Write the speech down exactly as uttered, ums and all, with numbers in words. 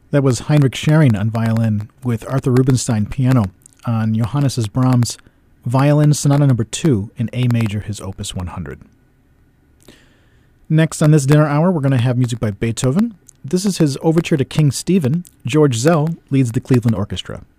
That was Heinrich Schering on violin with Arthur Rubinstein piano on Johannes Brahms' Violin Sonata Number two in A major, his Opus one hundred. Next on this dinner hour, we're going to have music by Beethoven. This is his overture to King Stephen. George Szell leads the Cleveland Orchestra.